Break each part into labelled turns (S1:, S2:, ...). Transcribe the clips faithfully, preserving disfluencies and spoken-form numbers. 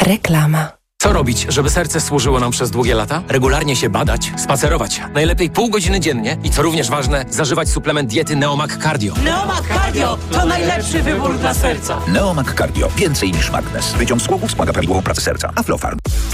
S1: Reklama.
S2: Co robić, żeby serce służyło nam przez długie lata? Regularnie się badać, spacerować. Najlepiej pół godziny dziennie i co również ważne, zażywać suplement diety Neomag Cardio.
S3: Neomag Cardio to najlepszy wybór dla serca.
S4: Neomag Cardio. Więcej niż magnes. Wyciąg z głowy wspomaga prawidłową pracę serca. Aflofarm.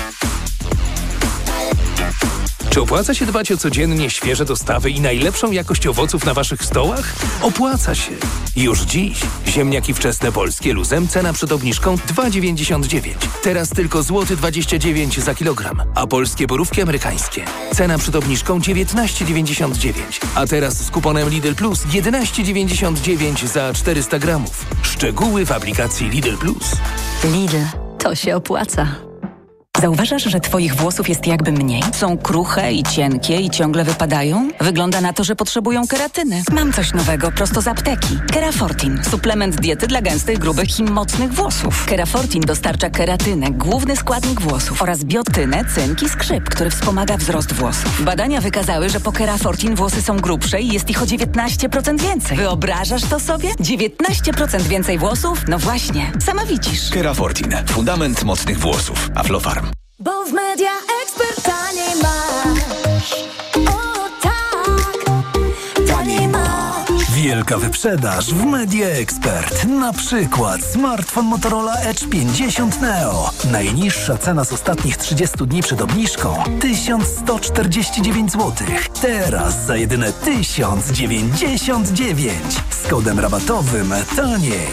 S5: Czy opłaca się dbać o codziennie świeże dostawy i najlepszą jakość owoców na waszych stołach? Opłaca się. Już dziś ziemniaki wczesne polskie luzem cena przed obniżką dwa dziewięćdziesiąt dziewięć. Teraz tylko złoty dwadzieścia dziewięć za kilogram. A polskie borówki amerykańskie cena przed obniżką dziewiętnaście dziewięćdziesiąt dziewięć. A teraz z kuponem Lidl Plus jedenaście dziewięćdziesiąt dziewięć za czterysta gramów. Szczegóły w aplikacji Lidl Plus.
S6: Lidl, to się opłaca. Zauważasz, że twoich włosów jest jakby mniej? Są kruche i cienkie i ciągle wypadają? Wygląda na to, że potrzebują keratyny. Mam coś nowego prosto z apteki. Kerafortin. Suplement diety dla gęstych, grubych i mocnych włosów. Kerafortin dostarcza keratynę, główny składnik włosów, oraz biotynę, cynk i skrzyp, który wspomaga wzrost włosów. Badania wykazały, że po Kerafortin włosy są grubsze i jest ich o dziewiętnaście procent więcej. Wyobrażasz to sobie? dziewiętnaście procent więcej włosów? No właśnie, sama widzisz.
S4: Kerafortin. Fundament mocnych włosów. Aflofarm.
S7: Bo w Media Expert taniej masz. O tak, taniej masz.
S8: Wielka wyprzedaż w Media Expert. Na przykład smartfon Motorola Edge pięćdziesiąt Neo. Najniższa cena z ostatnich trzydziestu dni przed obniżką tysiąc sto czterdzieści dziewięć złotych. Teraz za jedyne tysiąc dziewięćdziesiąt dziewięć. Z kodem rabatowym taniej.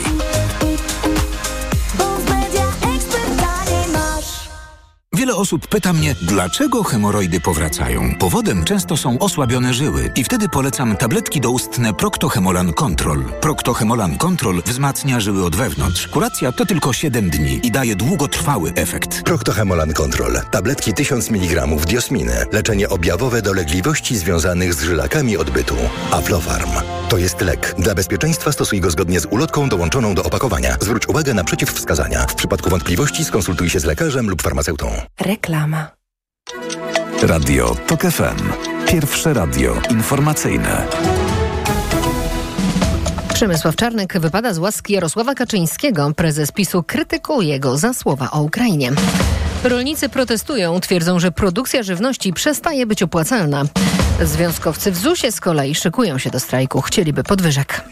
S9: Wiele osób pyta mnie, dlaczego hemoroidy powracają. Powodem często są osłabione żyły i wtedy polecam tabletki doustne Procto-Hemolan Control. Procto-Hemolan Control wzmacnia żyły od wewnątrz. Kuracja to tylko siedem dni i daje długotrwały efekt.
S10: Procto-Hemolan Control. Tabletki tysiąc miligramów diosminy. Leczenie objawowe dolegliwości związanych z żylakami odbytu. Aflofarm. To jest lek. Dla bezpieczeństwa stosuj go zgodnie z ulotką dołączoną do opakowania. Zwróć uwagę na przeciwwskazania. W przypadku wątpliwości skonsultuj się z lekarzem lub farmaceutą.
S1: Reklama.
S8: Radio TOK F M. Pierwsze radio informacyjne.
S11: Przemysław Czarnek wypada z łaski Jarosława Kaczyńskiego. Prezes PiSu krytykuje go za słowa o Ukrainie. Rolnicy protestują, twierdzą, że produkcja żywności przestaje być opłacalna. Związkowcy w zusie z kolei szykują się do strajku. Chcieliby podwyżek.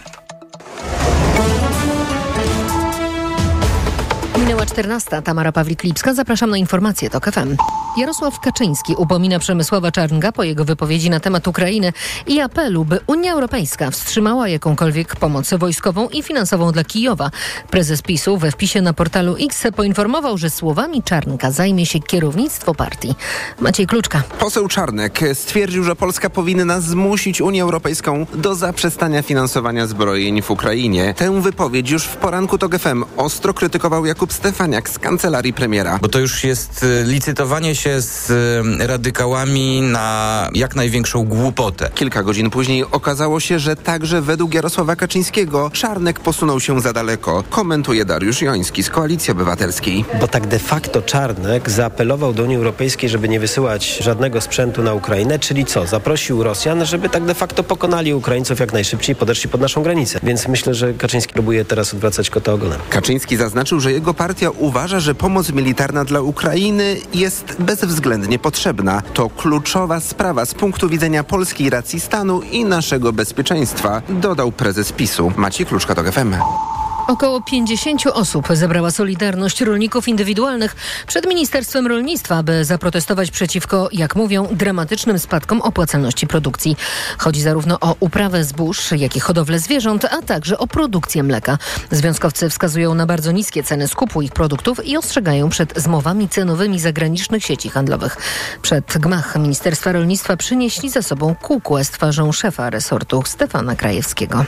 S11: Minęła czternasta. Tamara Pawlik-Lipska. Zapraszam na informacje TOK F M. Jarosław Kaczyński upomina Przemysława Czarnka po jego wypowiedzi na temat Ukrainy i apelu, by Unia Europejska wstrzymała jakąkolwiek pomoc wojskową i finansową dla Kijowa. Prezes PiSu we wpisie na portalu X poinformował, że słowami Czarnka zajmie się kierownictwo partii. Maciej Kluczka.
S12: Poseł Czarnek stwierdził, że Polska powinna zmusić Unię Europejską do zaprzestania finansowania zbrojeń w Ukrainie. Tę wypowiedź już w poranku TOK F M ostro krytykował Jakub Stefaniak z kancelarii premiera.
S13: Bo to już jest licytowanie się z radykałami na jak największą głupotę.
S12: Kilka godzin później okazało się, że także według Jarosława Kaczyńskiego Czarnek posunął się za daleko. Komentuje Dariusz Joński z Koalicji Obywatelskiej.
S14: Bo tak de facto Czarnek zaapelował do Unii Europejskiej, żeby nie wysyłać żadnego sprzętu na Ukrainę, czyli co? Zaprosił Rosjan, żeby tak de facto pokonali Ukraińców jak najszybciej, podeszli pod naszą granicę. Więc myślę, że Kaczyński próbuje teraz odwracać kota ogonem.
S12: Kaczyński zaznaczył, że jego partia uważa, że pomoc militarna dla Ukrainy jest bezwzględnie potrzebna. To kluczowa sprawa z punktu widzenia polskiej racji stanu i naszego bezpieczeństwa, dodał prezes PiSu. Maciej Kluczka, TOK F M.
S11: Około pięćdziesięciu osób zebrała Solidarność Rolników Indywidualnych przed Ministerstwem Rolnictwa, aby zaprotestować przeciwko, jak mówią, dramatycznym spadkom opłacalności produkcji. Chodzi zarówno o uprawę zbóż, jak i hodowlę zwierząt, a także o produkcję mleka. Związkowcy wskazują na bardzo niskie ceny skupu ich produktów i ostrzegają przed zmowami cenowymi zagranicznych sieci handlowych. Przed gmach Ministerstwa Rolnictwa przynieśli ze sobą kukłę z twarzą szefa resortu Stefana Krajewskiego.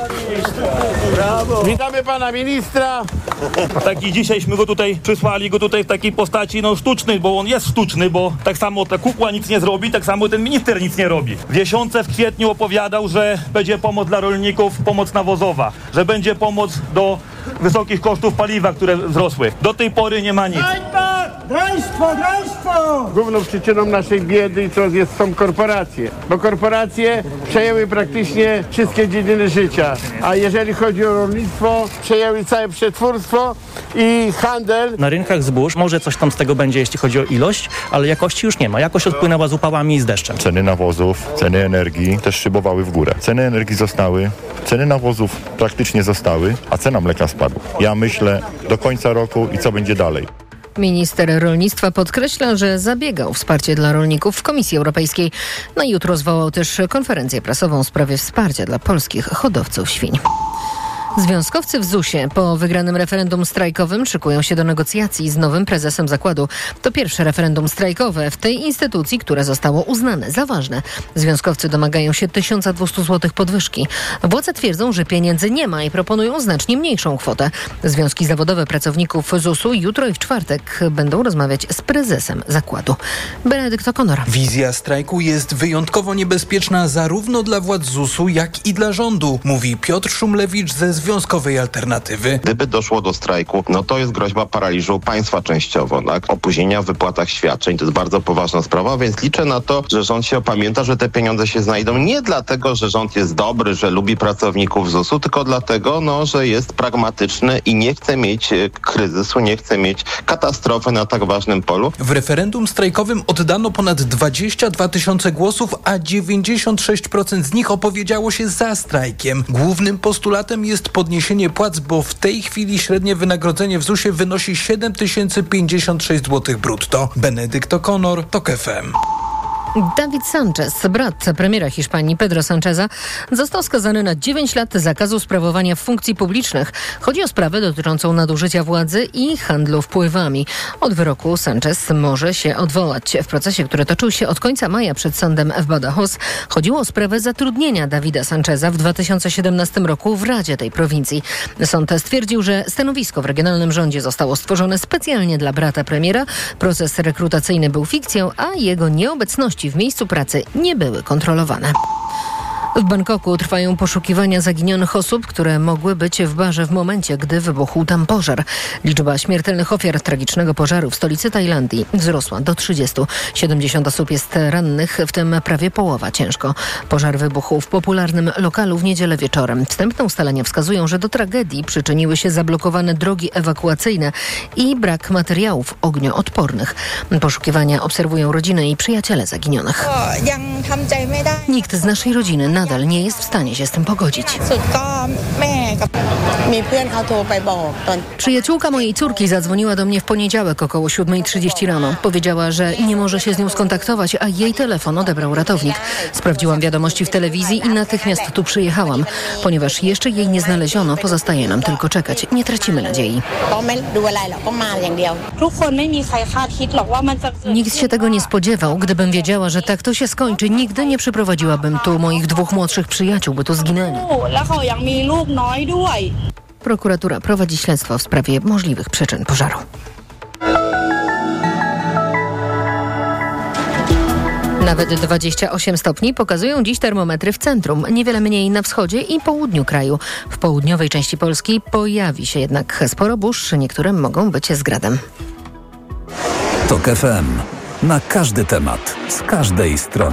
S15: Brawo. Witamy pana ministra. Taki dzisiejśmy go tutaj przysłali, go tutaj w takiej postaci no sztucznej, bo on jest sztuczny, bo tak samo ta kukła nic nie zrobi, tak samo ten minister nic nie robi. W Wiesiące w kwietniu opowiadał, że będzie pomoc dla rolników, pomoc nawozowa, że będzie pomoc do wysokich kosztów paliwa, które wzrosły. Do tej pory nie ma nic.
S1: Draństwo, draństwo! Główną przyczyną naszej biedy i co jest, są korporacje, bo korporacje przejęły praktycznie wszystkie dziedziny życia, a jeżeli chodzi o rolnictwo, przejęły całe przetwórstwo i handel.
S16: Na rynkach zbóż może coś tam z tego będzie, jeśli chodzi o ilość, ale jakości już nie ma. Jakość odpłynęła z upałami i z deszczem.
S17: Ceny nawozów, ceny energii też szybowały w górę. Ceny energii zostały, ceny nawozów praktycznie zostały, a cena mleka spadła. Ja myślę do końca roku i co będzie dalej.
S11: Minister rolnictwa podkreśla, że zabiega o wsparcie dla rolników w Komisji Europejskiej. Na jutro zwołał też konferencję prasową w sprawie wsparcia dla polskich hodowców świń. Związkowcy w zusie po wygranym referendum strajkowym szykują się do negocjacji z nowym prezesem zakładu. To pierwsze referendum strajkowe w tej instytucji, które zostało uznane za ważne. Związkowcy domagają się tysiąc dwieście złotych podwyżki. Władze twierdzą, że pieniędzy nie ma i proponują znacznie mniejszą kwotę. Związki zawodowe pracowników zusu jutro i w czwartek będą rozmawiać z prezesem zakładu. Benedykt O'Connor.
S18: Wizja strajku jest wyjątkowo niebezpieczna zarówno dla władz zusu, jak i dla rządu, mówi Piotr Szumlewicz ze Związkowej Alternatywy.
S19: Gdyby doszło do strajku, no to jest groźba paraliżu państwa częściowo, tak? Opóźnienia w wypłatach świadczeń to jest bardzo poważna sprawa, więc liczę na to, że rząd się opamięta, że te pieniądze się znajdą nie dlatego, że rząd jest dobry, że lubi pracowników zusu, tylko dlatego, no, że jest pragmatyczny i nie chce mieć kryzysu, nie chce mieć katastrofy na tak ważnym polu.
S18: W referendum strajkowym oddano ponad dwadzieścia dwa tysiące głosów, a dziewięćdziesiąt sześć procent z nich opowiedziało się za strajkiem. Głównym postulatem jest podniesienie płac, bo w tej chwili średnie wynagrodzenie w zusie wynosi siedem tysięcy pięćdziesiąt sześć złotych brutto. Benedykt O'Connor, TOK F M.
S11: David Sanchez, brat premiera Hiszpanii Pedro Sancheza, został skazany na dziewięć lat zakazu sprawowania funkcji publicznych. Chodzi o sprawę dotyczącą nadużycia władzy i handlu wpływami. Od wyroku Sanchez może się odwołać. W procesie, który toczył się od końca maja przed sądem w Badajoz, chodziło o sprawę zatrudnienia Davida Sancheza w dwa tysiące siedemnastym roku w Radzie tej prowincji. Sąd stwierdził, że stanowisko w regionalnym rządzie zostało stworzone specjalnie dla brata premiera. Proces rekrutacyjny był fikcją, a jego nieobecność w miejscu pracy nie były kontrolowane. W Bangkoku trwają poszukiwania zaginionych osób, które mogły być w barze w momencie, gdy wybuchł tam pożar. Liczba śmiertelnych ofiar tragicznego pożaru w stolicy Tajlandii wzrosła do trzydziestu. siedemdziesiąt osób jest rannych, w tym prawie połowa ciężko. Pożar wybuchł w popularnym lokalu w niedzielę wieczorem. Wstępne ustalenia wskazują, że do tragedii przyczyniły się zablokowane drogi ewakuacyjne i brak materiałów ognioodpornych. Poszukiwania obserwują rodziny i przyjaciele zaginionych. Nikt z naszej rodziny nadal nie jest w stanie się z tym pogodzić. Przyjaciółka mojej córki zadzwoniła do mnie w poniedziałek około siódma trzydzieści rano. Powiedziała, że nie może się z nią skontaktować, a jej telefon odebrał ratownik. Sprawdziłam wiadomości w telewizji i natychmiast tu przyjechałam. Ponieważ jeszcze jej nie znaleziono, pozostaje nam tylko czekać. Nie tracimy nadziei. Nikt się tego nie spodziewał. Gdybym wiedziała, że tak to się skończy, nigdy nie przyprowadziłabym tu moich dwóch młodszych przyjaciół, by tu zginęli. Prokuratura prowadzi śledztwo w sprawie możliwych przyczyn pożaru. Nawet dwadzieścia osiem stopni pokazują dziś termometry w centrum, niewiele mniej na wschodzie i południu kraju. W południowej części Polski pojawi się jednak sporo burz, niektóre mogą być z gradem.
S8: TOK F M. Na każdy temat, z każdej strony.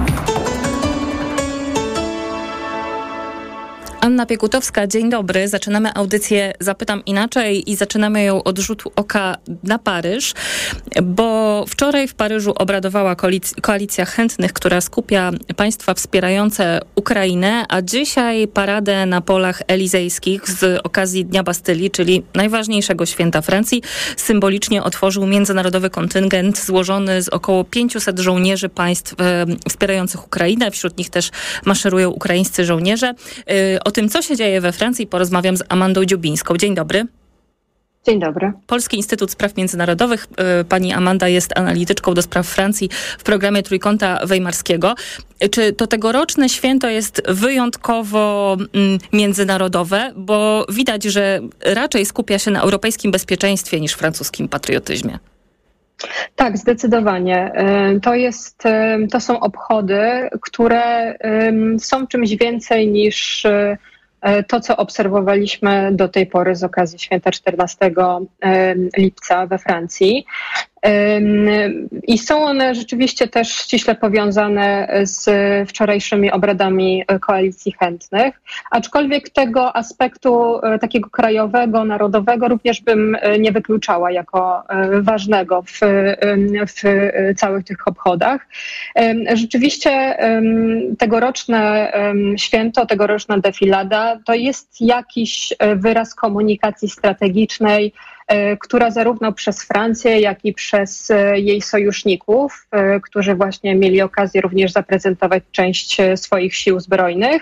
S20: Anna Piekutowska, dzień dobry. Zaczynamy audycję Zapytam Inaczej i zaczynamy ją od rzutu oka na Paryż, bo wczoraj w Paryżu obradowała koalicja chętnych, która skupia państwa wspierające Ukrainę, a dzisiaj paradę na polach elizejskich z okazji Dnia Bastylii, czyli najważniejszego święta Francji, symbolicznie otworzył międzynarodowy kontyngent złożony z około pięciuset żołnierzy państw e, wspierających Ukrainę. Wśród nich też maszerują ukraińscy żołnierze. E, O tym, co się dzieje we Francji, porozmawiam z Amandą Dziubińską. Dzień dobry.
S21: Dzień dobry.
S20: Polski Instytut Spraw Międzynarodowych. Pani Amanda jest analityczką do spraw Francji w programie Trójkąta Weimarskiego. Czy to tegoroczne święto jest wyjątkowo mm, międzynarodowe? Bo widać, że raczej skupia się na europejskim bezpieczeństwie niż francuskim patriotyzmie.
S21: Tak, zdecydowanie. To jest, to są obchody, które są czymś więcej niż to, co obserwowaliśmy do tej pory z okazji święta czternastego lipca we Francji. I są one rzeczywiście też ściśle powiązane z wczorajszymi obradami Koalicji Chętnych, aczkolwiek tego aspektu takiego krajowego, narodowego również bym nie wykluczała jako ważnego w, w całych tych obchodach. Rzeczywiście tegoroczne święto, tegoroczna defilada to jest jakiś wyraz komunikacji strategicznej, która zarówno przez Francję, jak i przez jej sojuszników, którzy właśnie mieli okazję również zaprezentować część swoich sił zbrojnych,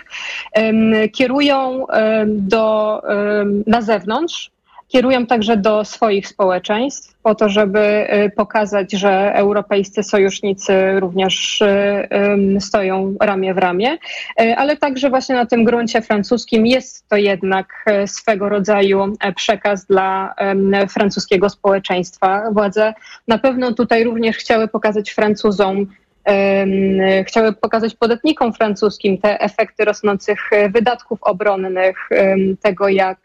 S21: kierują do, na zewnątrz, kierują także do swoich społeczeństw po to, żeby pokazać, że europejscy sojusznicy również stoją ramię w ramię, ale także właśnie na tym gruncie francuskim jest to jednak swego rodzaju przekaz dla francuskiego społeczeństwa. Władze na pewno tutaj również chciały pokazać Francuzom, chciały pokazać podatnikom francuskim te efekty rosnących wydatków obronnych, tego jak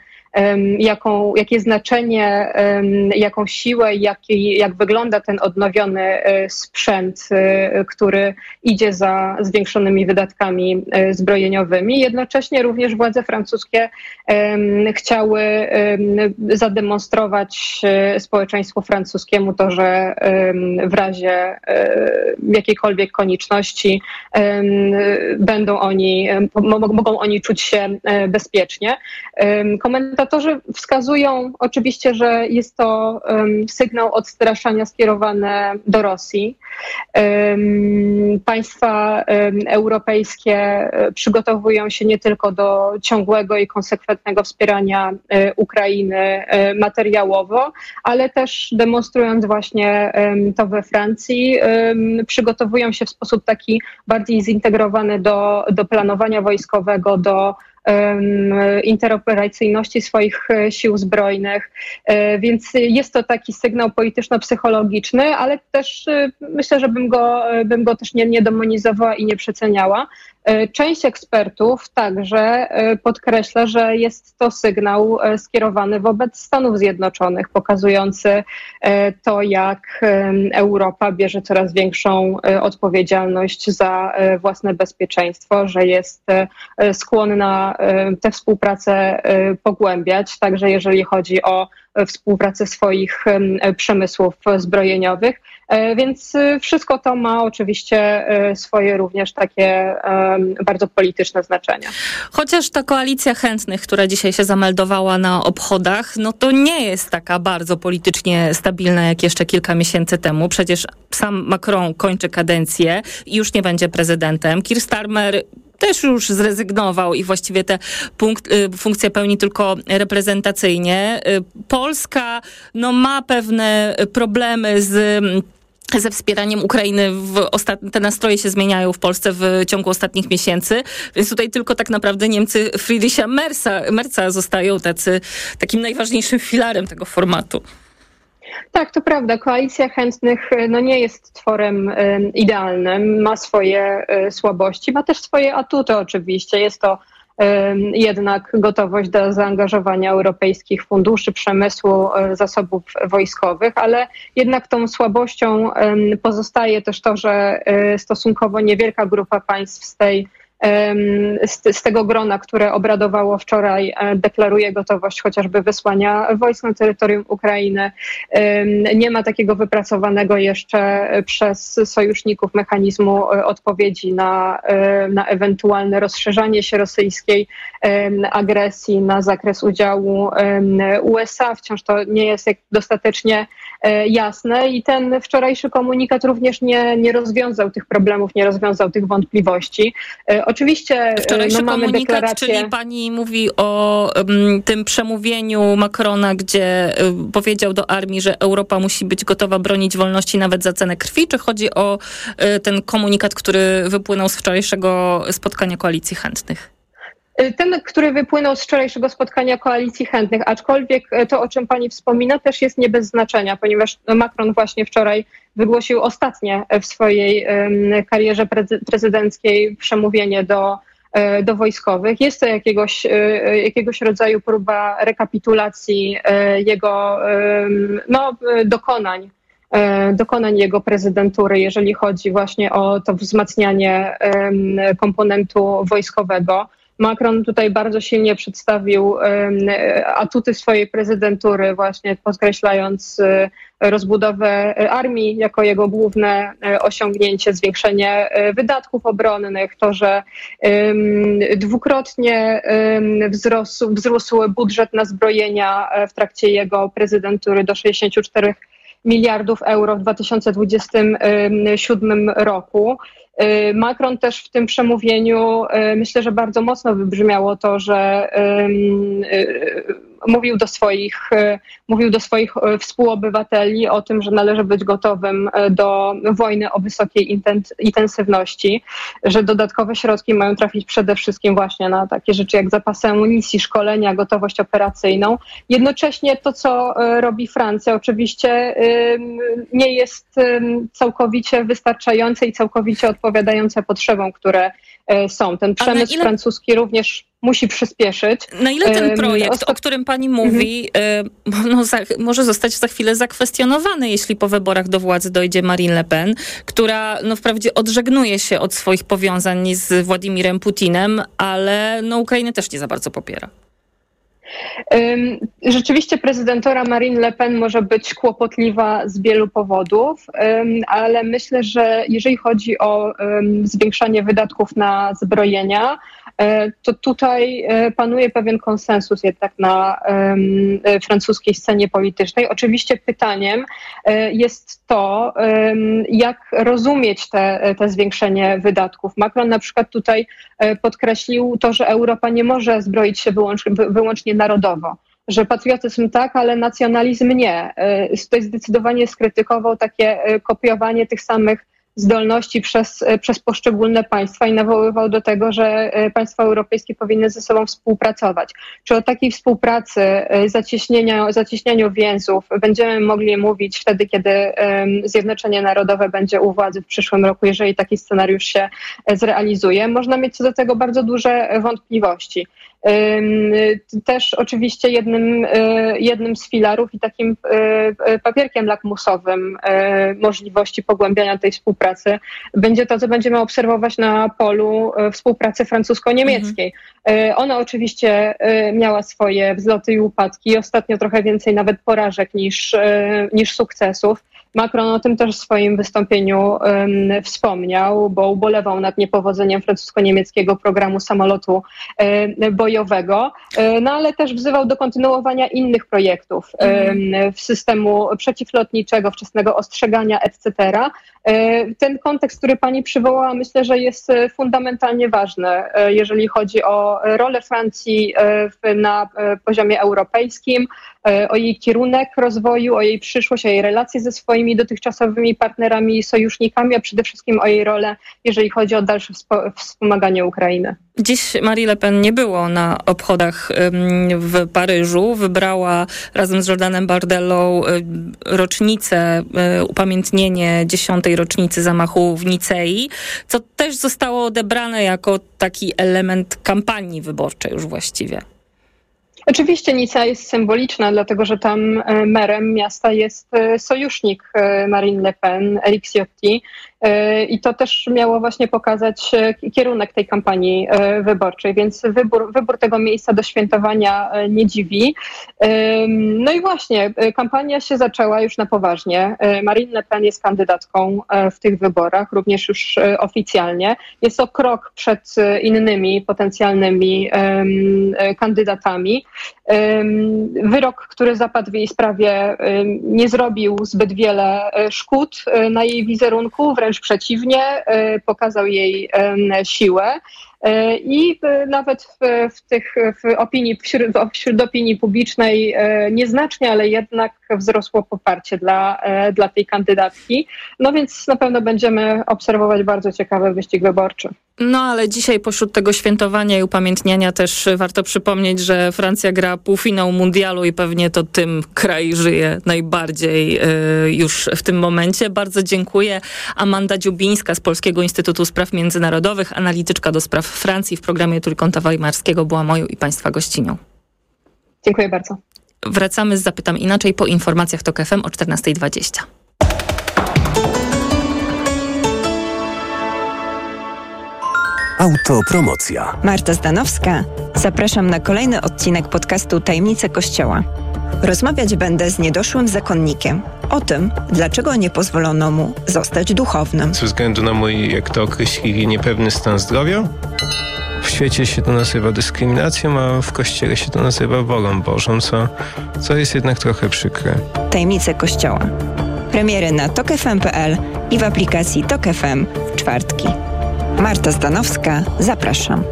S21: Jaką, jakie znaczenie, jaką siłę, jaki, jak wygląda ten odnowiony sprzęt, który idzie za zwiększonymi wydatkami zbrojeniowymi. Jednocześnie również władze francuskie chciały zademonstrować społeczeństwu francuskiemu to, że w razie jakiejkolwiek konieczności będą oni, mogą oni czuć się bezpiecznie. Komentarze Komentatorzy wskazują oczywiście, że jest to um, sygnał odstraszania skierowany do Rosji. Um, państwa um, europejskie przygotowują się nie tylko do ciągłego i konsekwentnego wspierania um, Ukrainy um, materiałowo, ale też demonstrując właśnie um, to we Francji, um, przygotowują się w sposób taki bardziej zintegrowany do, do planowania wojskowego, do interoperacyjności swoich sił zbrojnych, więc jest to taki sygnał polityczno-psychologiczny, ale też myślę, że bym go, bym go też nie, nie demonizowała i nie przeceniała. Część ekspertów także podkreśla, że jest to sygnał skierowany wobec Stanów Zjednoczonych, pokazujący to, jak Europa bierze coraz większą odpowiedzialność za własne bezpieczeństwo, że jest skłonna tę współpracę pogłębiać, także jeżeli chodzi o współpracę swoich przemysłów zbrojeniowych. Więc wszystko to ma oczywiście swoje również takie bardzo polityczne znaczenie.
S20: Chociaż ta koalicja chętnych, która dzisiaj się zameldowała na obchodach, no to nie jest taka bardzo politycznie stabilna jak jeszcze kilka miesięcy temu. Przecież sam Macron kończy kadencję i już nie będzie prezydentem. Keir Starmer też już zrezygnował i właściwie te punkt, funkcje pełni tylko reprezentacyjnie. Polska no, ma pewne problemy z ze wspieraniem Ukrainy. W ostat... Te nastroje się zmieniają w Polsce w ciągu ostatnich miesięcy, więc tutaj tylko tak naprawdę Niemcy Friedricha Merza, Merza zostają tacy, takim najważniejszym filarem tego formatu.
S21: Tak, to prawda. Koalicja chętnych no, nie jest tworem y, idealnym, ma swoje y, słabości, ma też swoje atuty oczywiście. Jest to y, jednak gotowość do zaangażowania europejskich funduszy, przemysłu, y, zasobów wojskowych, ale jednak tą słabością y, pozostaje też to, że y, stosunkowo niewielka grupa państw z tej Z, z tego grona, które obradowało wczoraj, deklaruje gotowość chociażby wysłania wojsk na terytorium Ukrainy. Nie ma takiego wypracowanego jeszcze przez sojuszników mechanizmu odpowiedzi na, na ewentualne rozszerzanie się rosyjskiej agresji, na zakres udziału U S A. Wciąż to nie jest dostatecznie jasne i ten wczorajszy komunikat również nie, nie rozwiązał tych problemów, nie rozwiązał tych wątpliwości. Oczywiście
S20: Wczorajszy
S21: no, mamy
S20: komunikat,
S21: deklarację...
S20: czyli pani mówi o um, tym przemówieniu Macrona, gdzie um, powiedział do armii, że Europa musi być gotowa bronić wolności nawet za cenę krwi, czy chodzi o um, ten komunikat, który wypłynął z wczorajszego spotkania Koalicji Chętnych?
S21: Ten, który wypłynął z wczorajszego spotkania Koalicji Chętnych, aczkolwiek to, o czym pani wspomina, też jest nie bez znaczenia, ponieważ Macron właśnie wczoraj wygłosił ostatnie w swojej karierze prezydenckiej przemówienie do, do wojskowych. Jest to jakiegoś, jakiegoś rodzaju próba rekapitulacji jego no, dokonań dokonań jego prezydentury, jeżeli chodzi właśnie o to wzmacnianie komponentu wojskowego. Macron tutaj bardzo silnie przedstawił atuty swojej prezydentury, właśnie podkreślając rozbudowę armii jako jego główne osiągnięcie, zwiększenie wydatków obronnych, to, że dwukrotnie wzrósł, wzrósł budżet na zbrojenia w trakcie jego prezydentury do sześćdziesięciu czterech miliardów euro w dwa tysiące dwudziestym siódmym roku. Macron też w tym przemówieniu, myślę, że bardzo mocno wybrzmiało to, że mówił do swoich, mówił do swoich współobywateli o tym, że należy być gotowym do wojny o wysokiej intensywności, że dodatkowe środki mają trafić przede wszystkim właśnie na takie rzeczy jak zapasy amunicji, szkolenia, gotowość operacyjną. Jednocześnie to, co robi Francja, oczywiście nie jest całkowicie wystarczające i całkowicie odpowiadające potrzebom, które są. Ten przemysł ile... francuski również musi przyspieszyć.
S20: Na ile ten projekt, Osta... o którym pani mówi, mhm. no, za, może zostać za chwilę zakwestionowany, jeśli po wyborach do władzy dojdzie Marine Le Pen, która no, wprawdzie odżegnuje się od swoich powiązań z Władimirem Putinem, ale no, Ukrainę też nie za bardzo popiera.
S21: Rzeczywiście prezydentura Marine Le Pen może być kłopotliwa z wielu powodów, ale myślę, że jeżeli chodzi o zwiększanie wydatków na zbrojenia, to tutaj panuje pewien konsensus jednak na francuskiej scenie politycznej. Oczywiście pytaniem jest to, jak rozumieć te, te zwiększenie wydatków. Macron na przykład tutaj podkreślił to, że Europa nie może zbroić się wyłącznie, wyłącznie narodowo, że patriotyzm tak, ale nacjonalizm nie. Tutaj zdecydowanie skrytykował takie kopiowanie tych samych zdolności przez, przez poszczególne państwa i nawoływał do tego, że państwa europejskie powinny ze sobą współpracować. Czy o takiej współpracy, zacieśnieniu, zacieśnianiu więzów będziemy mogli mówić wtedy, kiedy Zjednoczenie Narodowe będzie u władzy w przyszłym roku, jeżeli taki scenariusz się zrealizuje? Można mieć co do tego bardzo duże wątpliwości. Też oczywiście jednym, jednym z filarów i takim papierkiem lakmusowym możliwości pogłębiania tej współpracy będzie to, co będziemy obserwować na polu współpracy francusko-niemieckiej. Mhm. Ona oczywiście miała swoje wzloty i upadki, ostatnio trochę więcej nawet porażek niż, niż sukcesów. Macron o tym też w swoim wystąpieniu um, wspomniał, bo ubolewał nad niepowodzeniem francusko-niemieckiego programu samolotu um, bojowego, um, no ale też wzywał do kontynuowania innych projektów um, w systemu przeciwlotniczego, wczesnego ostrzegania, et cetera. Um, ten kontekst, który pani przywołała, myślę, że jest fundamentalnie ważny, um, jeżeli chodzi o rolę Francji um, na um, poziomie europejskim, um, o jej kierunek rozwoju, o jej przyszłość, o jej relacje ze swoimi dotychczasowymi partnerami i sojusznikami, a przede wszystkim o jej rolę, jeżeli chodzi o dalsze wspomaganie Ukrainy.
S20: Dziś Marie Le Pen nie było na obchodach w Paryżu. Wybrała razem z Jordanem Bardellą rocznicę, upamiętnienie dziesiątej rocznicy zamachu w Nicei, co też zostało odebrane jako taki element kampanii wyborczej już właściwie.
S21: Oczywiście Nicea jest symboliczna, dlatego że tam merem miasta jest sojusznik Marine Le Pen, Éric Ciotti. I to też miało właśnie pokazać kierunek tej kampanii wyborczej, więc wybór, wybór tego miejsca do świętowania nie dziwi. No i właśnie, kampania się zaczęła już na poważnie. Marine Le Pen jest kandydatką w tych wyborach, również już oficjalnie. Jest to krok przed innymi potencjalnymi kandydatami. Wyrok, który zapadł w jej sprawie, nie zrobił zbyt wiele szkód na jej wizerunku, wręcz przeciwnie, pokazał jej siłę. I nawet w, w tych w opinii, wśród, wśród opinii publicznej nieznacznie, ale jednak wzrosło poparcie dla, dla tej kandydatki. No więc na pewno będziemy obserwować bardzo ciekawy wyścig wyborczy.
S20: No ale dzisiaj pośród tego świętowania i upamiętniania też warto przypomnieć, że Francja gra półfinał mundialu i pewnie to tym kraj żyje najbardziej y, już w tym momencie. Bardzo dziękuję. Amanda Dziubińska z Polskiego Instytutu Spraw Międzynarodowych, analityczka do spraw Francji w programie Trójkąta Weimarskiego była moją i Państwa gościnią.
S21: Dziękuję bardzo.
S20: Wracamy z Zapytam Inaczej po informacjach TOK F M o czternasta dwadzieścia.
S2: Autopromocja.
S22: Marta Zdanowska. Zapraszam na kolejny odcinek podcastu Tajemnice Kościoła. Rozmawiać będę z niedoszłym zakonnikiem o tym, dlaczego nie pozwolono mu zostać duchownym.
S23: Ze względu na mój, jak to określili, niepewny stan zdrowia. W świecie się to nazywa dyskryminacją, a w Kościele się to nazywa wolą Bożą, co, co jest jednak trochę przykre.
S22: Tajemnice Kościoła. Premiery na tok f m kropka p l i w aplikacji Tok F M w czwartki. Marta Zdanowska, zapraszam.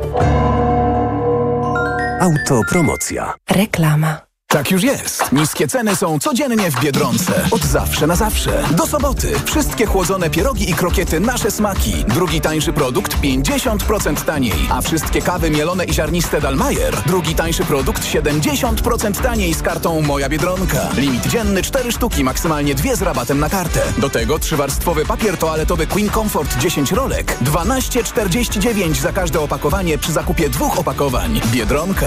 S2: Autopromocja.
S22: Reklama.
S8: Tak już jest. Niskie ceny są codziennie w Biedronce. Od zawsze na zawsze. Do soboty. Wszystkie chłodzone pierogi i krokiety Nasze Smaki. Drugi tańszy produkt pięćdziesiąt procent taniej. A wszystkie kawy mielone i ziarniste Dalmajer. Drugi tańszy produkt siedemdziesiąt procent taniej z kartą Moja Biedronka. Limit dzienny cztery sztuki, maksymalnie dwie z rabatem na kartę. Do tego trzywarstwowy papier toaletowy Queen Comfort dziesięć rolek. dwanaście czterdzieści dziewięć za każde opakowanie przy zakupie dwóch opakowań. Biedronka.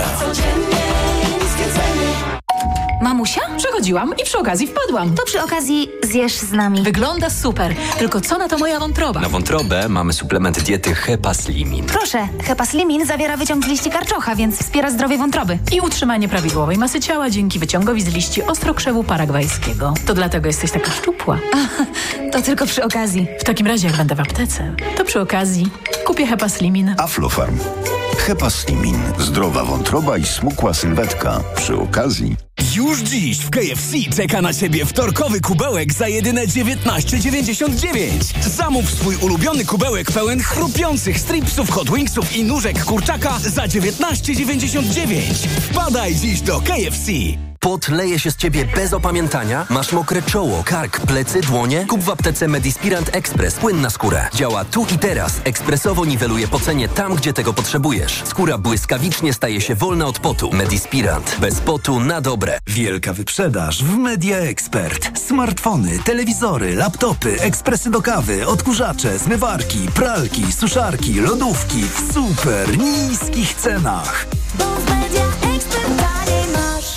S3: Mamusia? Przechodziłam i przy okazji wpadłam.
S24: To przy okazji zjesz z nami.
S3: Wygląda super, tylko co na to moja wątroba?
S25: Na wątrobę mamy suplement diety Hepaslimin.
S24: Proszę, Hepaslimin zawiera wyciąg z liści karczocha, więc wspiera zdrowie wątroby.
S3: I utrzymanie prawidłowej masy ciała dzięki wyciągowi z liści ostrokrzewu paragwajskiego. To dlatego jesteś taka szczupła.
S24: A, to tylko przy okazji.
S3: W takim razie, jak będę w aptece, to przy okazji kupię Hepaslimin.
S26: Aflofarm. Hepaslimin. Zdrowa wątroba i smukła sylwetka. Przy okazji...
S8: Już dziś w K F C czeka na Ciebie wtorkowy kubełek za jedyne dziewiętnaście dziewięćdziesiąt dziewięć. Zamów swój ulubiony kubełek pełen chrupiących stripsów, hot wingsów i nóżek kurczaka za dziewiętnaście dziewięćdziesiąt dziewięć. Wpadaj dziś do K F C.
S27: Pot leje się z ciebie bez opamiętania? Masz mokre czoło, kark, plecy, dłonie? Kup w aptece Medispirant Express płyn na skórę. Działa tu i teraz. Ekspresowo niweluje pocenie tam, gdzie tego potrzebujesz. Skóra błyskawicznie staje się wolna od potu. Medispirant. Bez potu na dobre.
S8: Wielka wyprzedaż w Media Expert. Smartfony, telewizory, laptopy, ekspresy do kawy, odkurzacze, zmywarki, pralki, suszarki, lodówki w super niskich cenach.
S7: Bo w Media Expert taniej masz.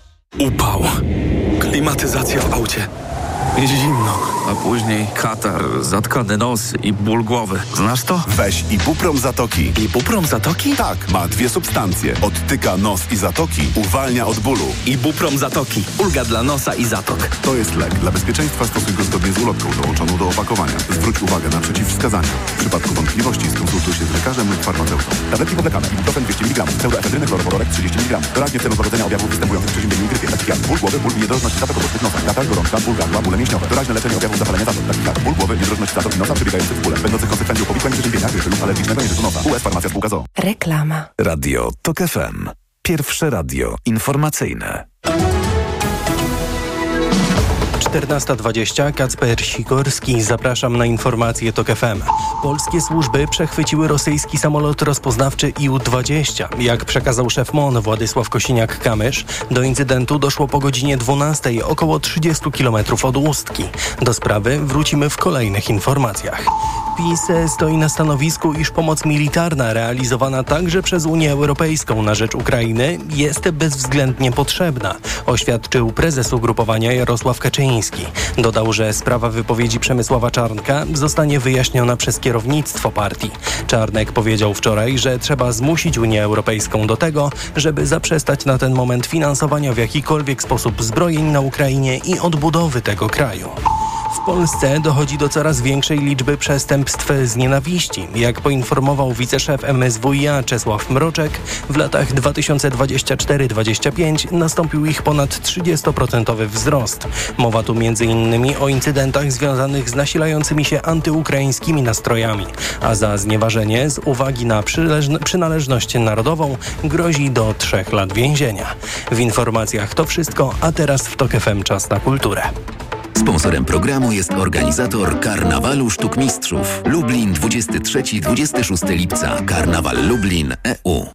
S28: Upał. Klimatyzacja w aucie. Jest zimno, a później katar, zatkany nos i ból głowy. Znasz to?
S29: Weź Ibuprom Zatoki.
S28: Ibuprom Zatoki?
S29: Tak, ma dwie substancje. Odtyka nos i zatoki, uwalnia od bólu.
S28: Ibuprom Zatoki. Ulga dla nosa i zatok.
S29: To jest lek. Dla bezpieczeństwa stosuj go zgodnie z ulotką dołączoną do opakowania. Zwróć uwagę na przeciwwskazania. W przypadku wątpliwości skonsultuj się z lekarzem lub farmaceutą. Tabletki podlekane. Ibuprofen dwieście miligramów. Pseudoefedryny chlorowodorek trzydzieści miligramów. Doraźnie w celu złagodzenia objawów występujących przy ziębieniu i grypie. Takich jak ból głowy, ból i niedrożność zatok odrostów nosa. Katar, gorączka, ból gardła, bóle mięśniowe. Doraźne leczenie objawów zapalenia zatok. Takich jak ból głowy, niedrożność zatok i nosa przebiegających w bóle. Będących konsekwencją powikłań przeziębienia, grypy lub alergicznego nieżytu nosa. U S Farmacja Spółka z o o.
S22: Reklama.
S2: Radio Tok F M. Pierwsze radio informacyjne.
S14: czternasta dwadzieścia, Kacper Sikorski. Zapraszam na informacje Tok F M. Polskie służby przechwyciły rosyjski samolot rozpoznawczy I U dwadzieścia. Jak przekazał szef M O N Władysław Kosiniak-Kamysz, do incydentu doszło po godzinie dwunastej, około trzydzieści kilometrów od Ustki. Do sprawy wrócimy w kolejnych informacjach. PiS stoi na stanowisku, iż pomoc militarna realizowana także przez Unię Europejską na rzecz Ukrainy jest bezwzględnie potrzebna, oświadczył prezes ugrupowania Jarosław Kaczyński. Dodał, że sprawa wypowiedzi Przemysława Czarnka zostanie wyjaśniona przez kierownictwo partii. Czarnek powiedział wczoraj, że trzeba zmusić Unię Europejską do tego, żeby zaprzestać na ten moment finansowania w jakikolwiek sposób zbrojeń na Ukrainie i odbudowy tego kraju. W Polsce dochodzi do coraz większej liczby przestępstw z nienawiści. Jak poinformował wiceszef M S W i A Czesław Mroczek, w latach dwa tysiące dwudziestym czwartym do dwudziestego piątego nastąpił ich ponad trzydziestoprocentowy wzrost. Mowa tu między innymi o incydentach związanych z nasilającymi się antyukraińskimi nastrojami, a za znieważenie z uwagi na przyleż- przynależność narodową grozi do trzech lat więzienia. W informacjach to wszystko, a teraz w Tok F M czas na kulturę.
S9: Sponsorem programu jest organizator Karnawalu Sztuk Mistrzów. Lublin dwudziestego trzeciego do dwudziestego szóstego lipca. Karnawal Lublin E U.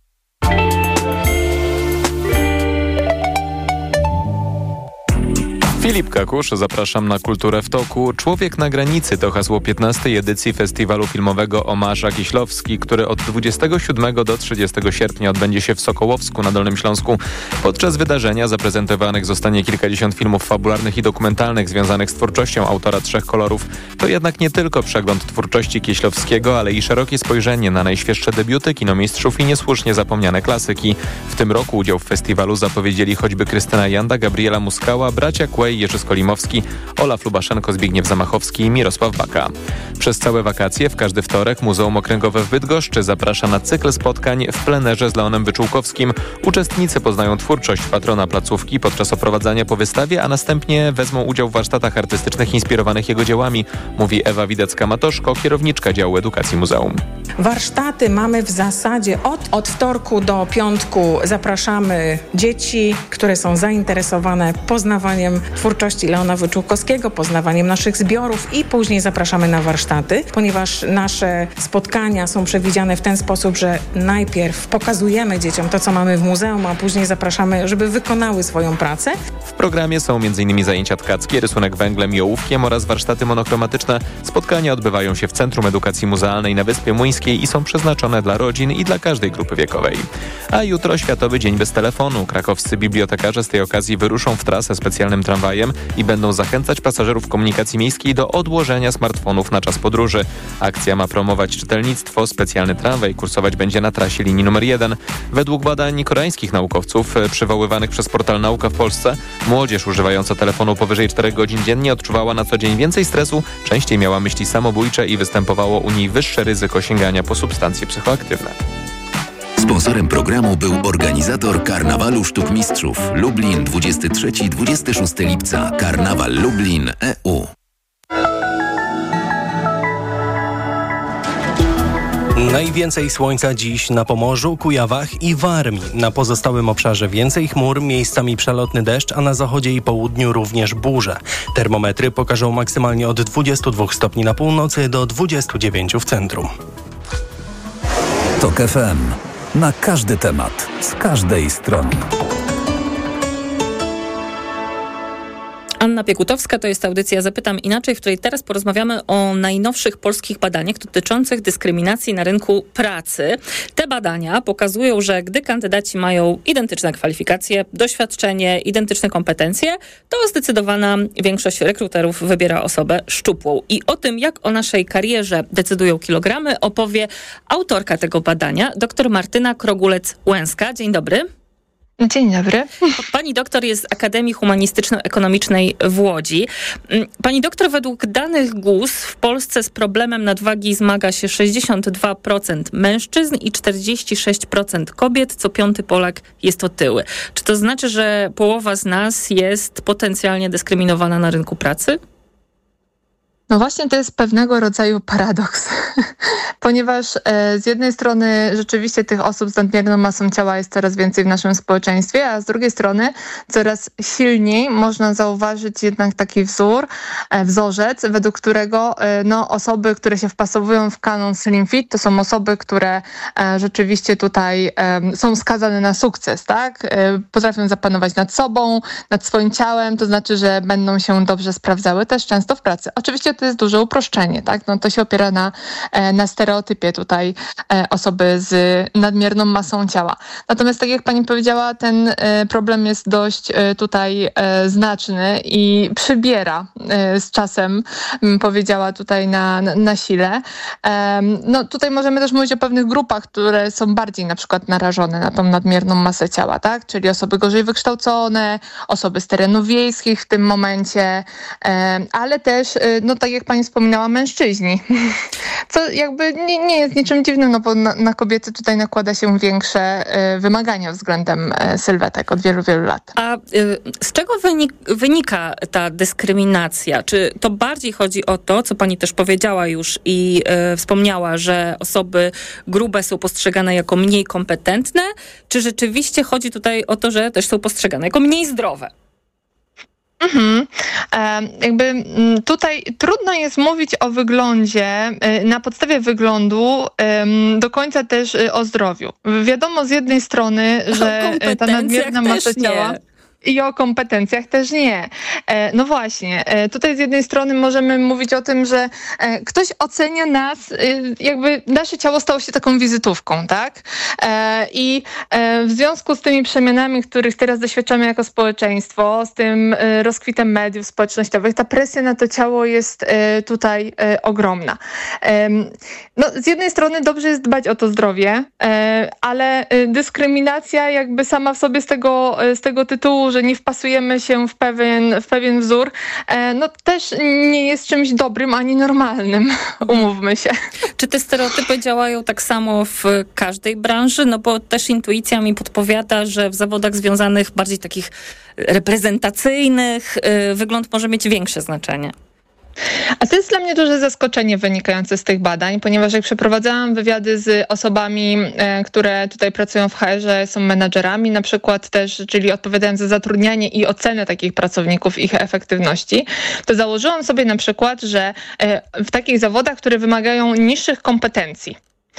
S1: Filip Kakusz, zapraszam na Kulturę w toku. Człowiek na granicy to hasło piętnastej edycji festiwalu filmowego Omasza Kiślowski, który od dwudziestego siódmego do trzydziestego sierpnia odbędzie się w Sokołowsku na Dolnym Śląsku. Podczas wydarzenia zaprezentowanych zostanie kilkadziesiąt filmów fabularnych i dokumentalnych związanych z twórczością autora Trzech Kolorów. To jednak nie tylko przegląd twórczości Kieślowskiego, ale i szerokie spojrzenie na najświeższe debiuty kinomistrzów i niesłusznie zapomniane klasyki. W tym roku udział w festiwalu zapowiedzieli choćby Krystyna Janda, Gabriela Muskała, bracia Kłej, Jerzy Skolimowski, Olaf Lubaszenko, Zbigniew Zamachowski i Mirosław Baka. Przez całe wakacje w każdy wtorek Muzeum Okręgowe w Bydgoszczy zaprasza na cykl spotkań w plenerze z Leonem Wyczółkowskim. Uczestnicy poznają twórczość patrona placówki podczas oprowadzania po wystawie, a następnie wezmą udział w warsztatach artystycznych inspirowanych jego dziełami, mówi Ewa Widecka-Matoszko, kierowniczka działu edukacji muzeum.
S4: Warsztaty mamy w zasadzie od, od wtorku do piątku. Zapraszamy dzieci, które są zainteresowane poznawaniem twórczości Leona Wyczółkowskiego, poznawaniem naszych zbiorów i później zapraszamy na warsztaty, ponieważ nasze spotkania są przewidziane w ten sposób, że najpierw pokazujemy dzieciom to, co mamy w muzeum, a później zapraszamy, żeby wykonały swoją pracę.
S1: W programie są m.in. zajęcia tkackie, rysunek węglem i ołówkiem oraz warsztaty monochromatyczne. Spotkania odbywają się w Centrum Edukacji Muzealnej na Wyspie Młyńskiej i są przeznaczone dla rodzin i dla każdej grupy wiekowej. A jutro Światowy Dzień Bez Telefonu. Krakowscy bibliotekarze z tej okazji wyruszą w trasę specjalnym tramwajem i będą zachęcać pasażerów komunikacji miejskiej do odłożenia smartfonów na czas podróży. Akcja ma promować czytelnictwo. Specjalny tramwaj kursować będzie na trasie linii numer jeden. Według badań koreańskich naukowców przywoływanych przez portal Nauka w Polsce, młodzież używająca telefonu powyżej czterech godzin dziennie odczuwała na co dzień więcej stresu, częściej miała myśli samobójcze i występowało u niej wyższe ryzyko sięgania po substancje psychoaktywne.
S5: Sponsorem programu był organizator Karnawalu Sztuk Mistrzów Lublin dwudziestego trzeciego do dwudziestego szóstego lipca. Karnawal Lublin E U.
S6: Najwięcej słońca dziś na Pomorzu, Kujawach i Warmii. Na pozostałym obszarze więcej chmur, miejscami przelotny deszcz, a na zachodzie i południu również burze. Termometry pokażą maksymalnie od dwudziestu dwóch stopni na północy do dwudziestu dziewięciu w centrum.
S2: Tok F M. Na każdy temat, z każdej strony.
S20: Anna Piekutowska, to jest audycja Zapytam Inaczej, w której teraz porozmawiamy o najnowszych polskich badaniach dotyczących dyskryminacji na rynku pracy. Te badania pokazują, że gdy kandydaci mają identyczne kwalifikacje, doświadczenie, identyczne kompetencje, to zdecydowana większość rekruterów wybiera osobę szczupłą. I o tym, jak o naszej karierze decydują kilogramy, opowie autorka tego badania, dr Martyna Krogulec-Łęska. Dzień dobry.
S10: Dzień dobry.
S20: Pani doktor jest z Akademii Humanistyczno-Ekonomicznej w Łodzi. Pani doktor, według danych G U S w Polsce z problemem nadwagi zmaga się sześćdziesiąt dwa procent mężczyzn i czterdzieści sześć procent kobiet. Co piąty Polak jest otyły. Czy to znaczy, że połowa z nas jest potencjalnie dyskryminowana na rynku pracy?
S10: No właśnie to jest pewnego rodzaju paradoks, ponieważ e, z jednej strony rzeczywiście tych osób z nadmierną masą ciała jest coraz więcej w naszym społeczeństwie, a z drugiej strony coraz silniej można zauważyć jednak taki wzór, e, wzorzec, według którego e, no, osoby, które się wpasowują w kanon Slim Fit, to są osoby, które e, rzeczywiście tutaj e, są skazane na sukces, tak? E, potrafią zapanować nad sobą, nad swoim ciałem, to znaczy, że będą się dobrze sprawdzały też często w pracy. Oczywiście to jest duże uproszczenie, tak? No to się opiera na, na stereotypie tutaj osoby z nadmierną masą ciała. Natomiast tak jak pani powiedziała, ten problem jest dość tutaj znaczny i przybiera z czasem, bym powiedziała, tutaj na, na sile. No tutaj możemy też mówić o pewnych grupach, które są bardziej na przykład narażone na tą nadmierną masę ciała, tak? Czyli osoby gorzej wykształcone, osoby z terenów wiejskich w tym momencie, ale też, no tak jak pani wspominała, mężczyźni. Co jakby nie, nie jest niczym dziwnym, no bo na, na kobiety tutaj nakłada się większe y, wymagania względem y, sylwetek od wielu, wielu lat.
S20: A y, z czego wynik, wynika ta dyskryminacja? Czy to bardziej chodzi o to, co pani też powiedziała już i y, wspomniała, że osoby grube są postrzegane jako mniej kompetentne, czy rzeczywiście chodzi tutaj o to, że też są postrzegane jako mniej zdrowe?
S10: Mhm. E, jakby tutaj trudno jest mówić o wyglądzie, e, na podstawie wyglądu e, do końca też e, o zdrowiu. Wiadomo z jednej strony, że ta nadmierna masa ciała i o kompetencjach też nie. No właśnie, tutaj z jednej strony możemy mówić o tym, że ktoś ocenia nas, jakby nasze ciało stało się taką wizytówką, tak? I w związku z tymi przemianami, których teraz doświadczamy jako społeczeństwo, z tym rozkwitem mediów społecznościowych, ta presja na to ciało jest tutaj ogromna. No, z jednej strony dobrze jest dbać o to zdrowie, ale dyskryminacja jakby sama w sobie z tego, z tego tytułu, że nie wpasujemy się w pewien, w pewien wzór, no też nie jest czymś dobrym ani normalnym, umówmy się.
S20: Czy te stereotypy działają tak samo w każdej branży? No bo też intuicja mi podpowiada, że w zawodach związanych bardziej takich reprezentacyjnych wygląd może mieć większe znaczenie.
S10: A to jest dla mnie duże zaskoczenie wynikające z tych badań, ponieważ jak przeprowadzałam wywiady z osobami, które tutaj pracują w H R-ze, są menadżerami na przykład też, czyli odpowiadają za zatrudnianie i ocenę takich pracowników, ich efektywności, to założyłam sobie na przykład, że w takich zawodach, które wymagają niższych kompetencji,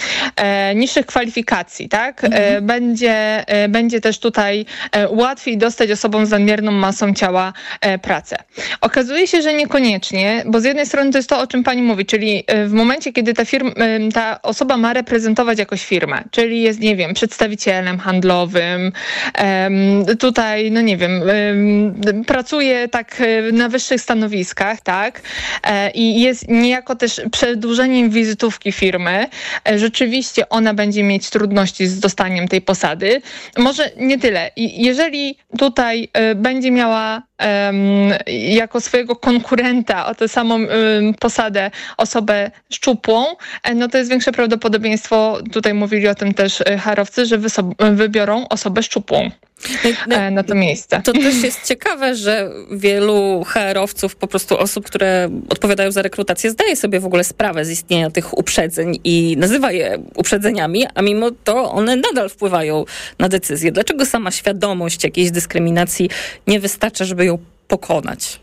S10: E, niższych kwalifikacji, tak? E, będzie, e, będzie też tutaj e, łatwiej dostać osobom z nadmierną masą ciała e, pracę. Okazuje się, że niekoniecznie, bo z jednej strony to jest to, o czym pani mówi, czyli e, w momencie, kiedy ta, firma, e, ta osoba ma reprezentować jakąś firmę, czyli jest, nie wiem, przedstawicielem handlowym, e, tutaj, no nie wiem, e, pracuje tak e, na wyższych stanowiskach, tak? E, I jest niejako też przedłużeniem wizytówki firmy, e, rzeczywiście ona będzie mieć trudności z dostaniem tej posady. Może nie tyle. I jeżeli tutaj y, będzie miała um, jako swojego konkurenta o tę samą um, posadę osobę szczupłą, no to jest większe prawdopodobieństwo, tutaj mówili o tym też H R-owcy, że wyso- wybiorą osobę szczupłą. No, na to miejsce.
S20: To też jest ciekawe, że wielu H R-owców, po prostu osób, które odpowiadają za rekrutację, zdaje sobie w ogóle sprawę z istnienia tych uprzedzeń i nazywa je uprzedzeniami, a mimo to one nadal wpływają na decyzje. Dlaczego sama świadomość jakiejś dyskryminacji nie wystarcza, żeby ją pokonać?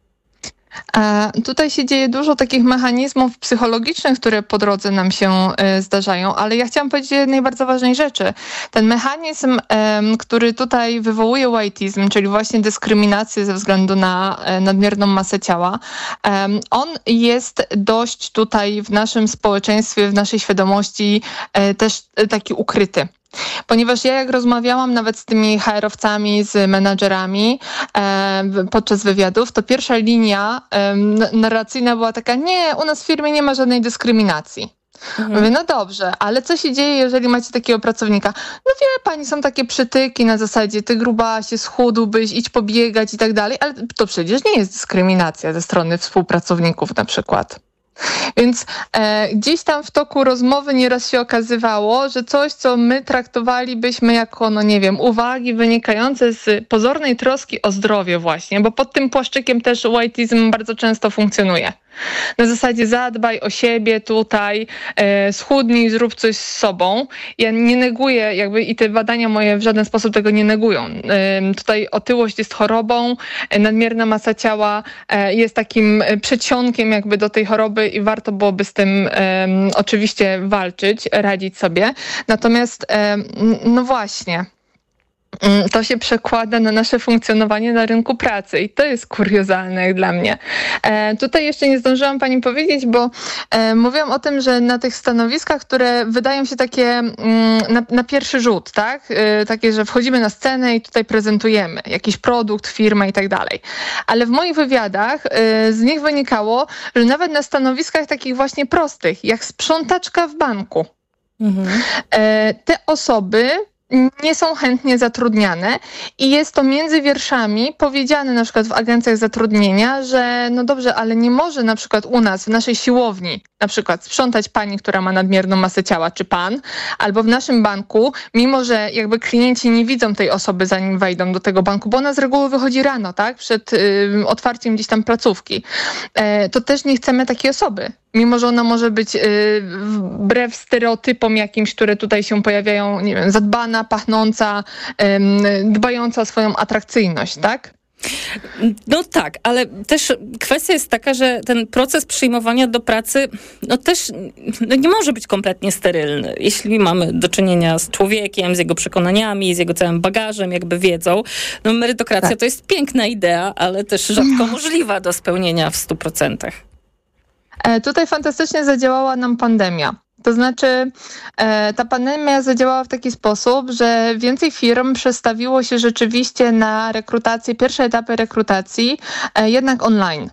S10: A tutaj się dzieje dużo takich mechanizmów psychologicznych, które po drodze nam się y, zdarzają, ale ja chciałam powiedzieć o jednej bardzo ważnej rzeczy. Ten mechanizm, y, który tutaj wywołuje whiteizm, czyli właśnie dyskryminację ze względu na y, nadmierną masę ciała, y, on jest dość tutaj w naszym społeczeństwie, w naszej świadomości y, też y, taki ukryty. Ponieważ ja jak rozmawiałam nawet z tymi H R-owcami, z menadżerami e, podczas wywiadów, to pierwsza linia e, narracyjna była taka: nie, u nas w firmie nie ma żadnej dyskryminacji. Mhm. Mówię, no dobrze, ale co się dzieje, jeżeli macie takiego pracownika? No wie pani, są takie przytyki na zasadzie ty grubasie, schudłbyś, idź pobiegać i tak dalej, ale to przecież nie jest dyskryminacja ze strony współpracowników na przykład. Więc e, gdzieś tam w toku rozmowy nieraz się okazywało, że coś, co my traktowalibyśmy jako, no nie wiem, uwagi wynikające z pozornej troski o zdrowie właśnie, bo pod tym płaszczykiem też whiteizm bardzo często funkcjonuje. Na zasadzie zadbaj o siebie tutaj, e, schudnij, zrób coś z sobą. Ja nie neguję, jakby i te badania moje w żaden sposób tego nie negują. E, tutaj otyłość jest chorobą, e, nadmierna masa ciała e, jest takim przedsionkiem jakby do tej choroby i warto byłoby z tym e, oczywiście walczyć, radzić sobie. Natomiast e, no właśnie, to się przekłada na nasze funkcjonowanie na rynku pracy i to jest kuriozalne jak dla mnie. E, tutaj jeszcze nie zdążyłam pani powiedzieć, bo e, mówiłam o tym, że na tych stanowiskach, które wydają się takie mm, na, na pierwszy rzut, tak? E, takie, że wchodzimy na scenę i tutaj prezentujemy jakiś produkt, firmę i tak dalej. Ale w moich wywiadach e, z nich wynikało, że nawet na stanowiskach takich właśnie prostych, jak sprzątaczka w banku, mhm. e, te osoby nie są chętnie zatrudniane i jest to między wierszami powiedziane na przykład w agencjach zatrudnienia, że no dobrze, ale nie może na przykład u nas, w naszej siłowni, na przykład sprzątać pani, która ma nadmierną masę ciała, czy pan, albo w naszym banku, mimo że jakby klienci nie widzą tej osoby, zanim wejdą do tego banku, bo ona z reguły wychodzi rano, tak, przed y, otwarciem gdzieś tam placówki, e, to też nie chcemy takiej osoby. Mimo że ona może być y, wbrew stereotypom jakimś, które tutaj się pojawiają, nie wiem, zadbana, pachnąca, y, dbająca o swoją atrakcyjność, tak?
S20: No tak, ale też kwestia jest taka, że ten proces przyjmowania do pracy no też no nie może być kompletnie sterylny. Jeśli mamy do czynienia z człowiekiem, z jego przekonaniami, z jego całym bagażem, jakby wiedzą, no merytokracja tak. to jest piękna idea, ale też rzadko możliwa do spełnienia w stu procentach.
S10: E, tutaj fantastycznie zadziałała nam pandemia. To znaczy e, ta pandemia zadziałała w taki sposób, że więcej firm przestawiło się rzeczywiście na rekrutację, pierwsze etapy rekrutacji e, jednak online.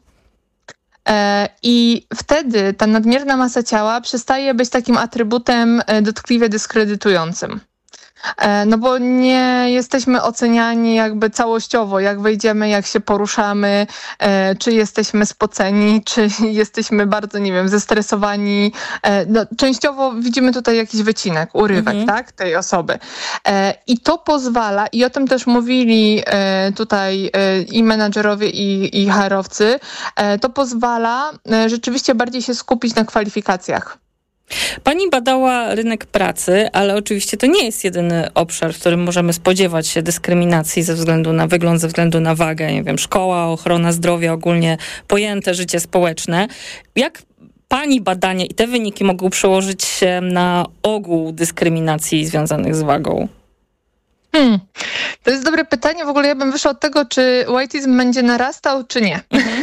S10: E, I wtedy ta nadmierna masa ciała przestaje być takim atrybutem e, dotkliwie dyskredytującym. No bo nie jesteśmy oceniani jakby całościowo, jak wejdziemy, jak się poruszamy, czy jesteśmy spoceni, czy jesteśmy bardzo, nie wiem, zestresowani. No, częściowo widzimy tutaj jakiś wycinek, urywek, mhm. tak, tej osoby. I to pozwala, i o tym też mówili tutaj i menadżerowie, i, i H R-owcy, to pozwala rzeczywiście bardziej się skupić na kwalifikacjach.
S20: Pani badała rynek pracy, ale oczywiście to nie jest jedyny obszar, w którym możemy spodziewać się dyskryminacji ze względu na wygląd, ze względu na wagę. Nie wiem, szkoła, ochrona zdrowia, ogólnie pojęte życie społeczne. Jak pani badania i te wyniki mogą przełożyć się na ogół dyskryminacji związanych z wagą?
S10: Hmm. To jest dobre pytanie. W ogóle ja bym wyszła od tego, czy whiteism będzie narastał, czy nie. Mhm.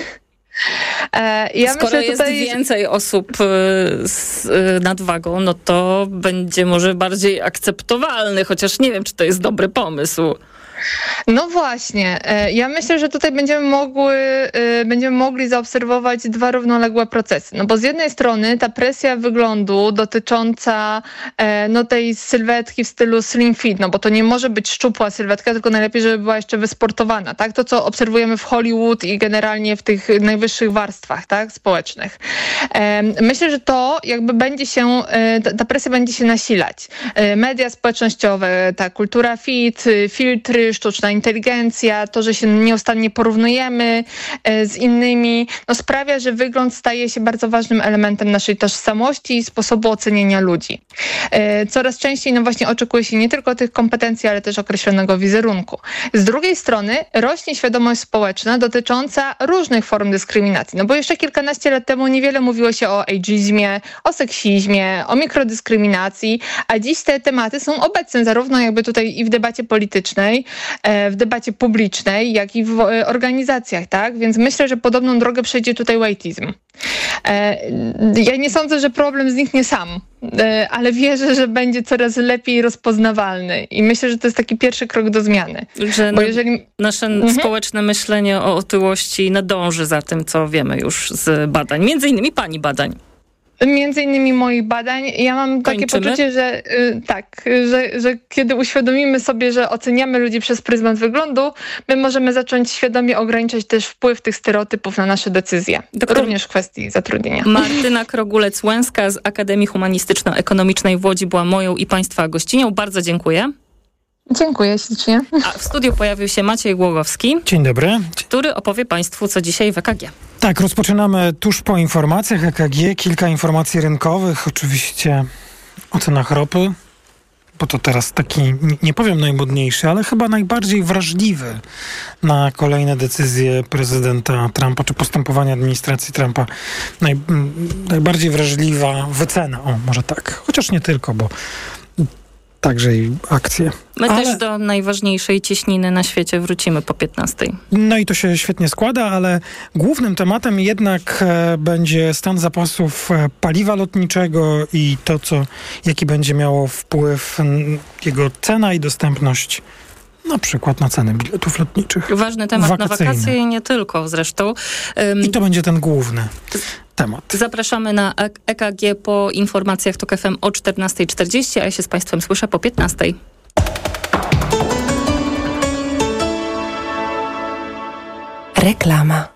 S10: Ja
S20: Skoro
S10: myślę,
S20: jest
S10: tutaj...
S20: więcej osób z nadwagą, no to będzie może bardziej akceptowalny, chociaż nie wiem, czy to jest dobry pomysł.
S10: No właśnie. Ja myślę, że tutaj będziemy mogły, będziemy mogli zaobserwować dwa równoległe procesy. No bo z jednej strony ta presja wyglądu dotycząca no tej sylwetki w stylu slim fit, no bo to nie może być szczupła sylwetka, tylko najlepiej, żeby była jeszcze wysportowana, tak? To, co obserwujemy w Hollywood i generalnie w tych najwyższych warstwach, tak? Społecznych. Myślę, że to jakby będzie się, ta presja będzie się nasilać. Media społecznościowe, ta kultura fit, filtry, sztuczna inteligencja, to, że się nieustannie porównujemy z innymi, no sprawia, że wygląd staje się bardzo ważnym elementem naszej tożsamości i sposobu oceniania ludzi. Coraz częściej no właśnie oczekuje się nie tylko tych kompetencji, ale też określonego wizerunku. Z drugiej strony rośnie świadomość społeczna dotycząca różnych form dyskryminacji, no bo jeszcze kilkanaście lat temu niewiele mówiło się o ageizmie, o seksizmie, o mikrodyskryminacji, a dziś te tematy są obecne zarówno jakby tutaj i w debacie politycznej, w debacie publicznej, jak i w organizacjach, tak? Więc myślę, że podobną drogę przejdzie tutaj whiteism. Ja nie sądzę, że problem zniknie sam, ale wierzę, że będzie coraz lepiej rozpoznawalny i myślę, że to jest taki pierwszy krok do zmiany.
S20: Że
S10: Bo jeżeli...
S20: nasze
S10: mhm.
S20: społeczne myślenie o otyłości nadąży za tym, co wiemy już z badań, między innymi pani badań.
S10: Między innymi moich badań. Ja mam takie
S20: Kończymy?
S10: poczucie, że y, tak, że, że kiedy uświadomimy sobie, że oceniamy ludzi przez pryzmat wyglądu, my możemy zacząć świadomie ograniczać też wpływ tych stereotypów na nasze decyzje. Doktor... Również w kwestii zatrudnienia.
S20: Martyna Krogulec-Łęska z Akademii Humanistyczno-Ekonomicznej w Łodzi była moją i państwa gościnią. Bardzo dziękuję.
S10: Dziękuję ślicznie.
S20: A w studiu pojawił się Maciej Głogowski.
S11: Dzień dobry.
S20: Który opowie państwu, co dzisiaj w E K G.
S11: Tak, rozpoczynamy tuż po informacjach E K G. Kilka informacji rynkowych. Oczywiście o cenach ropy, bo to teraz taki, nie powiem najmodniejszy, ale chyba najbardziej wrażliwy na kolejne decyzje prezydenta Trumpa, czy postępowania administracji Trumpa. Naj, najbardziej wrażliwa wycena. O, może tak. Chociaż nie tylko, bo także i akcje.
S20: My
S11: ale...
S20: też do najważniejszej cieśniny na świecie wrócimy po piętnastej.
S11: No i to się świetnie składa, ale głównym tematem jednak e, będzie stan zapasów e, paliwa lotniczego i to, co, jaki będzie miało wpływ n, jego cena i dostępność na przykład na ceny biletów lotniczych.
S20: Ważny temat
S11: wakacyjne.
S20: Na wakacje i nie tylko zresztą. Um,
S11: I to będzie ten główny temat.
S20: Zapraszamy na E K G po informacjach TOK F M o czternasta czterdzieści, a ja się z państwem słyszę po piętnastej.
S12: Reklama.